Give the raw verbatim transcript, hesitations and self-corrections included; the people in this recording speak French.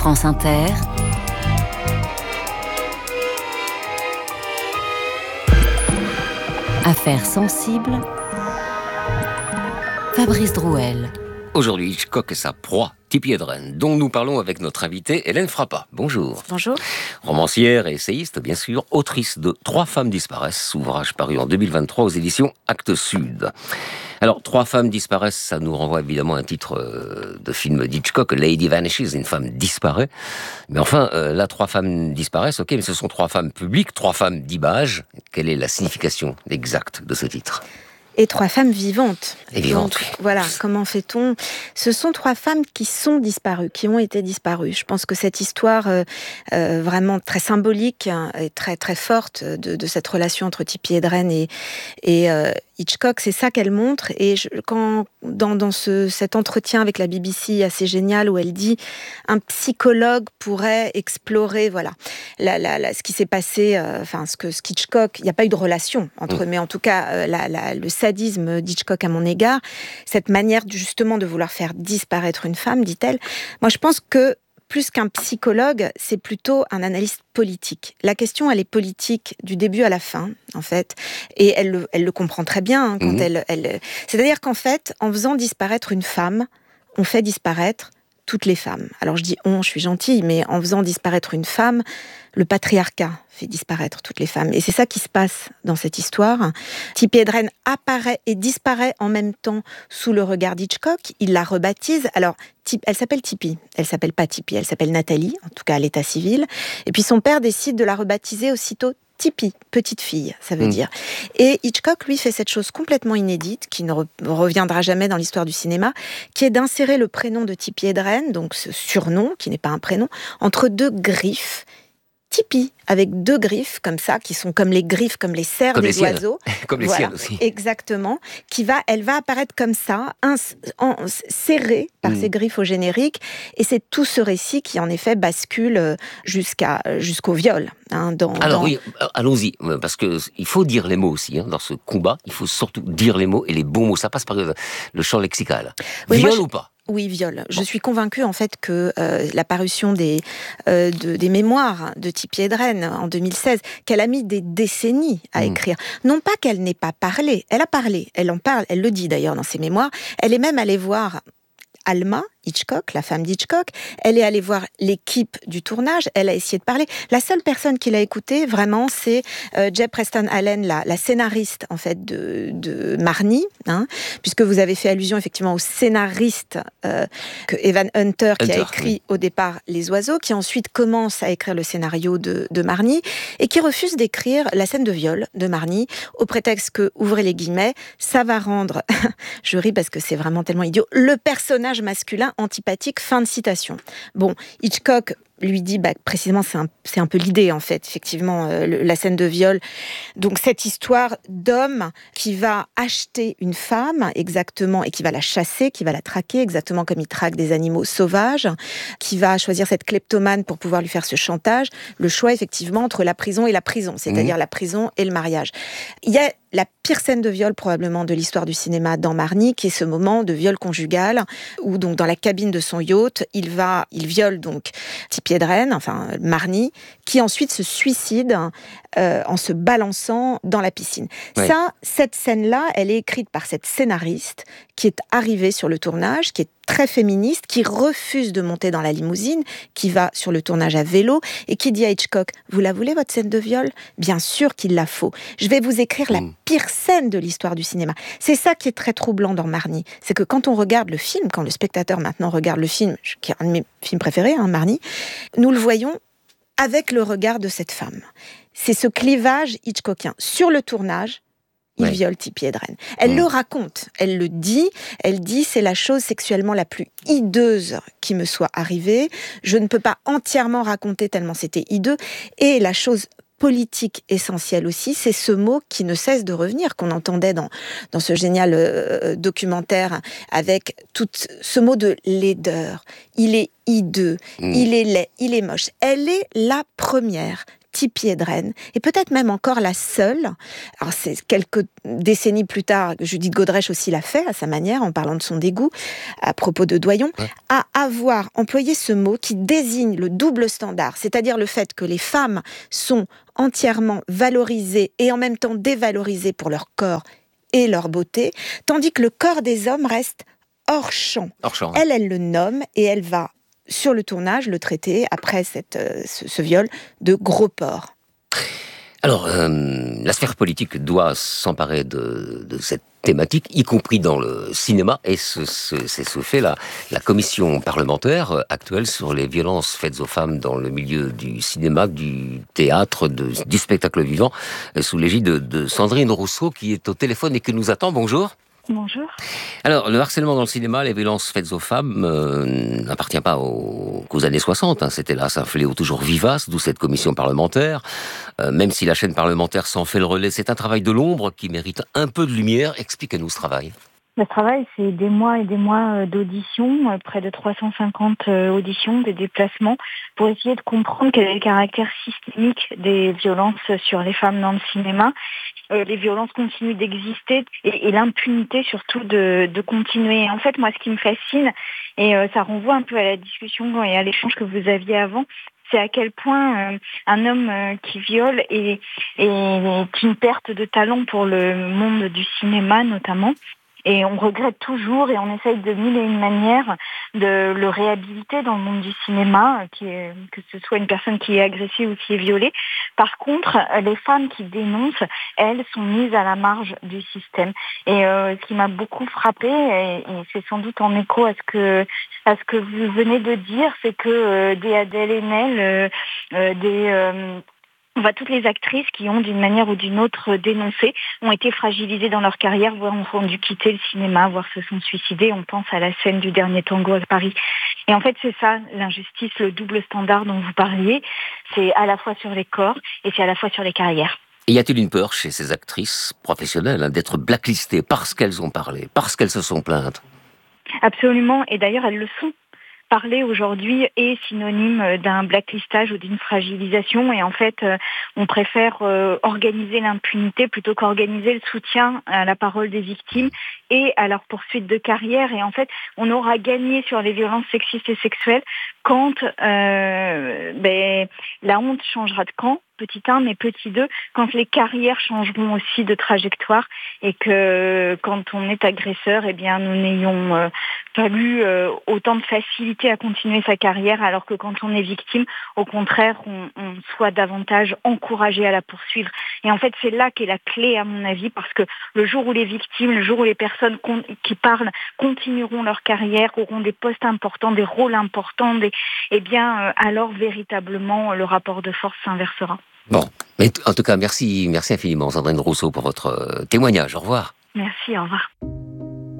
France Inter, Affaires sensibles, Fabrice Drouel. Aujourd'hui, Hitchcock et sa proie, Tippi Hedren, dont nous parlons avec notre invitée Hélène Frappat. Bonjour. Bonjour. Romancière et essayiste, bien sûr, autrice de Trois femmes disparaissent, ouvrage paru en deux mille vingt-trois aux éditions Actes Sud. Alors, Trois femmes disparaissent, ça nous renvoie évidemment à un titre euh, de film d'Hitchcock, Lady Vanishes, une femme disparaît. Mais enfin, euh, là, Trois femmes disparaissent, ok, mais ce sont trois femmes publiques, trois femmes d'image. Quelle est la signification exacte de ce titre ? Et trois femmes vivantes. Et vivantes, Donc, oui. Voilà, comment fait-on ? Ce sont trois femmes qui sont disparues, qui ont été disparues. Je pense que cette histoire euh, euh, vraiment très symbolique hein, et très très forte de, de cette relation entre Tippi Hedren et, et euh, Hitchcock, c'est ça qu'elle montre. Et je, quand dans, dans ce, cet entretien avec la B B C assez génial où elle dit un psychologue pourrait explorer voilà la, la, la, ce qui s'est passé, euh, enfin ce que ce qu'Hitchcock, il n'y a pas eu de relation entre, mmh. mais en tout cas euh, la, la, le sadisme d'Hitchcock à mon égard, cette manière justement de vouloir faire disparaître une femme, dit-elle. Moi, je pense que plus qu'un psychologue, c'est plutôt un analyste politique. La question, elle est politique du début à la fin, en fait, et elle le, elle le comprend très bien hein, quand mmh. elle, elle. C'est-à-dire qu'en fait, en faisant disparaître une femme, on fait disparaître toutes les femmes. Alors je dis on, je suis gentille, mais en faisant disparaître une femme, le patriarcat fait disparaître toutes les femmes. Et c'est ça qui se passe dans cette histoire. Tippi Hedren apparaît et disparaît en même temps sous le regard d'Hitchcock. Il la rebaptise. Alors, elle s'appelle Tippi. Elle s'appelle pas Tippi, elle s'appelle Nathalie, en tout cas à l'état civil. Et puis son père décide de la rebaptiser aussitôt Tippi, petite fille, ça veut mmh. dire. Et Hitchcock, lui, fait cette chose complètement inédite, qui ne re- reviendra jamais dans l'histoire du cinéma, qui est d'insérer le prénom de Tippi Hedren, donc ce surnom, qui n'est pas un prénom, entre deux griffes. Tippi, avec deux griffes comme ça, qui sont comme les griffes, comme les serres comme des les oiseaux. Comme les voilà, siennes aussi. Exactement. Qui va, elle va apparaître comme ça, ins, en, serrée par mmh. ses griffes au générique. Et c'est tout ce récit qui, en effet, bascule jusqu'à, jusqu'au viol. Hein, dans, Alors dans... oui, allons-y, parce qu'il faut dire les mots aussi. Hein, dans ce combat, il faut surtout dire les mots et les bons mots. Ça passe par le, le champ lexical. Oui, viol je... ou pas ? Oui, viol. Je suis convaincue en fait que euh, la parution des, euh, de, des mémoires de Tippi Hedren en deux mille seize, qu'elle a mis des décennies à mmh. écrire. Non pas qu'elle n'ait pas parlé, elle a parlé, elle en parle, elle le dit d'ailleurs dans ses mémoires. Elle est même allée voir Alma Hitchcock, la femme d'Hitchcock, elle est allée voir l'équipe du tournage, elle a essayé de parler. La seule personne qui l'a écoutée, vraiment, c'est euh, Jeb Preston Allen, la, la scénariste, en fait, de, de Marnie, hein, puisque vous avez fait allusion, effectivement, au scénariste euh, que Evan Hunter, qui Hunter, a écrit oui. au départ Les Oiseaux, qui ensuite commence à écrire le scénario de, de Marnie, et qui refuse d'écrire la scène de viol de Marnie, au prétexte que, ouvrez les guillemets, ça va rendre, je ris parce que c'est vraiment tellement idiot, le personnage masculin antipathique, fin de citation. Bon, Hitchcock lui dit, bah, précisément, c'est un, c'est un peu l'idée, en fait, effectivement, euh, le, la scène de viol. Donc, cette histoire d'homme qui va acheter une femme, exactement, et qui va la chasser, qui va la traquer, exactement comme il traque des animaux sauvages, qui va choisir cette kleptomane pour pouvoir lui faire ce chantage, le choix, effectivement, entre la prison et la prison, c'est-à-dire mmh. la prison et le mariage. Il y a la pire scène de viol, probablement, de l'histoire du cinéma dans Marnie, qui est ce moment de viol conjugal, où, donc, dans la cabine de son yacht, il va, il viole, donc, Tippi Hedren, enfin, Marnie, qui ensuite se suicide euh, en se balançant dans la piscine. Oui. Ça, cette scène-là, elle est écrite par cette scénariste qui est arrivée sur le tournage, qui est très féministe, qui refuse de monter dans la limousine, qui va sur le tournage à vélo et qui dit à Hitchcock, vous la voulez votre scène de viol ? Bien sûr qu'il la faut. Je vais vous écrire mmh. la pire scène de l'histoire du cinéma. C'est ça qui est très troublant dans Marnie. C'est que quand on regarde le film, quand le spectateur maintenant regarde le film, qui est un de mes films préférés, hein, Marnie, nous le voyons avec le regard de cette femme. C'est ce clivage hitchcockien. Sur le tournage, il ouais. viole Tippi Hedren. Elle mmh. le raconte, elle le dit, elle dit c'est la chose sexuellement la plus hideuse qui me soit arrivée. Je ne peux pas entièrement raconter tellement c'était hideux. Et la chose politique essentielle aussi, c'est ce mot qui ne cesse de revenir, qu'on entendait dans, dans ce génial euh, documentaire avec tout ce mot de laideur. Il est hideux, mmh. il est laid, il est moche. Elle est la première. Tippi Hedren est peut-être même encore la seule, alors c'est quelques décennies plus tard, Judith Godrèche aussi l'a fait à sa manière, en parlant de son dégoût, à propos de Doyon, ouais. à avoir employé ce mot qui désigne le double standard, c'est-à-dire le fait que les femmes sont entièrement valorisées et en même temps dévalorisées pour leur corps et leur beauté, tandis que le corps des hommes reste hors champ. Hors champ. Elle, elle le nomme et elle va, sur le tournage, le traiter, après cette, euh, ce, ce viol, de gros porc. Alors, euh, la sphère politique doit s'emparer de, de cette thématique, y compris dans le cinéma, et ce, ce, c'est ce fait la, la commission parlementaire actuelle sur les violences faites aux femmes dans le milieu du cinéma, du théâtre, de, du spectacle vivant, sous l'égide de, de Sandrine Rousseau, qui est au téléphone et qui nous attend. Bonjour. Bonjour. Alors, le harcèlement dans le cinéma, les violences faites aux femmes, euh, n'appartient pas aux, qu'aux années soixante. Hein. C'était là, c'est un fléau toujours vivace, d'où cette commission parlementaire. Euh, même si la chaîne parlementaire s'en fait le relais, c'est un travail de l'ombre qui mérite un peu de lumière. Expliquez-nous ce travail. Le travail, c'est des mois et des mois d'auditions, près de trois cent cinquante auditions, des déplacements, pour essayer de comprendre quel est le caractère systémique des violences sur les femmes dans le cinéma. Euh, les violences continuent d'exister et, et l'impunité surtout de, de continuer. En fait, moi, ce qui me fascine, et euh, ça renvoie un peu à la discussion et à l'échange que vous aviez avant, c'est à quel point euh, un homme euh, qui viole est, est une perte de talent pour le monde du cinéma notamment. Et on regrette toujours et on essaye de mille et une manières de le réhabiliter dans le monde du cinéma, qui est, que ce soit une personne qui est agressée ou qui est violée. Par contre, les femmes qui dénoncent, elles, sont mises à la marge du système. Et euh, ce qui m'a beaucoup frappée, et, et c'est sans doute en écho à ce que, à ce que vous venez de dire, c'est que euh, des Adèle Haenel, euh, euh, des... Euh, On voit toutes les actrices qui ont, d'une manière ou d'une autre, dénoncé, ont été fragilisées dans leur carrière, voire ont dû quitter le cinéma, voire se sont suicidées. On pense à la scène du dernier tango à Paris. Et en fait, c'est ça, l'injustice, le double standard dont vous parliez. C'est à la fois sur les corps et c'est à la fois sur les carrières. Et y a-t-il une peur chez ces actrices professionnelles hein, d'être blacklistées parce qu'elles ont parlé, parce qu'elles se sont plaintes ? Absolument, et d'ailleurs, elles le sont. Parler aujourd'hui est synonyme d'un blacklistage ou d'une fragilisation et en fait on préfère organiser l'impunité plutôt qu'organiser le soutien à la parole des victimes et à leur poursuite de carrière. Et en fait on aura gagné sur les violences sexistes et sexuelles quand euh, ben, la honte changera de camp, petit un, mais petit deux, quand les carrières changeront aussi de trajectoire et que quand on est agresseur, eh bien, nous n'ayons euh, pas eu euh, autant de facilité à continuer sa carrière, alors que quand on est victime, au contraire, on, on soit davantage encouragé à la poursuivre. Et en fait, c'est là qu'est la clé, à mon avis, parce que le jour où les victimes, le jour où les personnes con- qui parlent continueront leur carrière, auront des postes importants, des rôles importants, des, eh bien, euh, alors véritablement, le rapport de force s'inversera. Bon, mais en tout cas, merci, merci infiniment Sandrine Rousseau pour votre témoignage. Au revoir. Merci, au revoir.